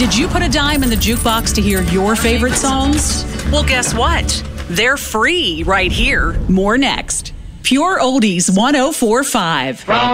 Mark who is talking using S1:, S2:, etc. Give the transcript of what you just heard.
S1: Did you put a dime in the jukebox to hear your favorite songs? Well, guess what? They're free right here. More next. Pure Oldies 104.5.